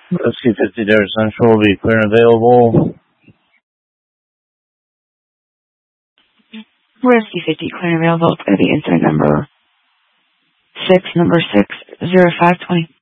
Rescue 50 Dare Central will be clear and available. Rescue 50 clear and available. It's going to be incident number 60520.